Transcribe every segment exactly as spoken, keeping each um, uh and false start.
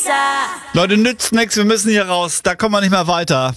Leute, nützt nichts, wir müssen hier raus. Da kommen wir nicht mehr weiter.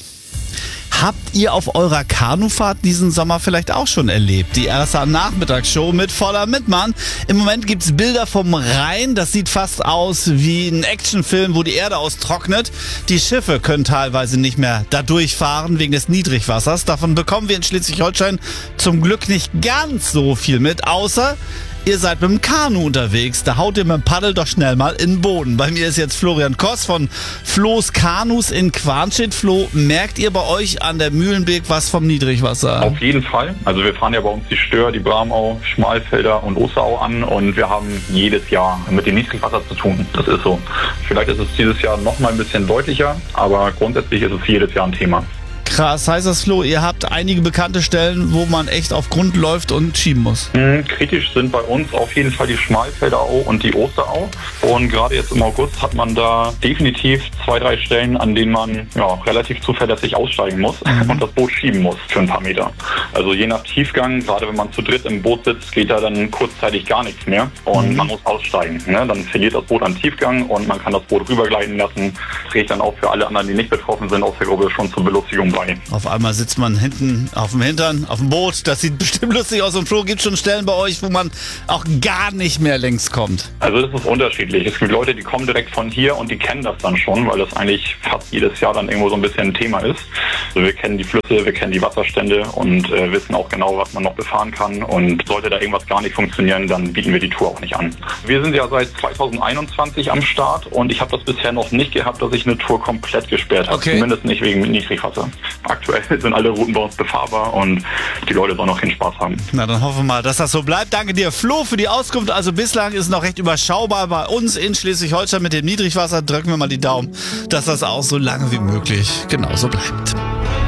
Habt ihr auf eurer Kanufahrt diesen Sommer vielleicht auch schon erlebt? Die R S A-Nachmittagsshow mit voller Mitmann. Im Moment gibt's Bilder vom Rhein. Das sieht fast aus wie ein Actionfilm, wo die Erde austrocknet. Die Schiffe können teilweise nicht mehr da durchfahren wegen des Niedrigwassers. Davon bekommen wir in Schleswig-Holstein zum Glück nicht ganz so viel mit, außer ihr seid mit dem Kanu unterwegs, da haut ihr mit dem Paddel doch schnell mal in den Boden. Bei mir ist jetzt Florian Koss von Flo's Kanus in Quarnstedt. Flo, merkt ihr bei euch an der Mühlenbeek was vom Niedrigwasser? Auf jeden Fall. Also wir fahren ja bei uns die Stör, die Bramau, Schmalfelder und Osterau an und wir haben jedes Jahr mit dem Niedrigwasser zu tun. Das ist so. Vielleicht ist es dieses Jahr noch mal ein bisschen deutlicher, aber grundsätzlich ist es jedes Jahr ein Thema. Krass, heißt das, Flo, ihr habt einige bekannte Stellen, wo man echt auf Grund läuft und schieben muss? Mhm, kritisch sind bei uns auf jeden Fall die Schmalfelder Au und die Osterau. Und gerade jetzt im August hat man da definitiv zwei, drei Stellen, an denen man ja, relativ zuverlässig aussteigen muss mhm. und das Boot schieben muss für ein paar Meter. Also je nach Tiefgang, gerade wenn man zu dritt im Boot sitzt, geht da dann kurzzeitig gar nichts mehr und mhm. man muss aussteigen. Ne? Dann verliert das Boot an Tiefgang und man kann das Boot rübergleiten lassen. Das trägt dann auch für alle anderen, die nicht betroffen sind, aus der Gruppe schon zur Belustigung bei. Auf einmal sitzt man hinten auf dem Hintern, auf dem Boot. Das sieht bestimmt lustig aus. Und Flo, gibt es schon Stellen bei euch, wo man auch gar nicht mehr längs kommt? Also das ist unterschiedlich. Es gibt Leute, die kommen direkt von hier und die kennen das dann schon, weil das eigentlich fast jedes Jahr dann irgendwo so ein bisschen ein Thema ist. Also wir kennen die Flüsse, wir kennen die Wasserstände und äh, wissen auch genau, was man noch befahren kann. Und sollte da irgendwas gar nicht funktionieren, dann bieten wir die Tour auch nicht an. Wir sind ja seit zweitausendeinundzwanzig am Start und ich habe das bisher noch nicht gehabt, dass ich eine Tour komplett gesperrt habe. Okay. Zumindest nicht wegen Niedrigwasser. Aktuell sind alle Routen bei uns befahrbar und die Leute sollen noch keinen Spaß haben. Na, dann hoffen wir mal, dass das so bleibt. Danke dir, Flo, für die Auskunft. Also bislang ist es noch recht überschaubar bei uns in Schleswig-Holstein mit dem Niedrigwasser. Drücken wir mal die Daumen, dass das auch so lange wie möglich genauso bleibt.